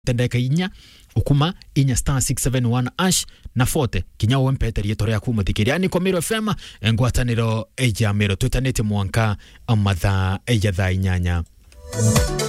tendeka inya ukuma inya *671 ash na forte kinya wempete rieto ya kumuthikiria ni Komiro FM ngwataniro eja mero tutanete mwanka amatha eja tha inyanya.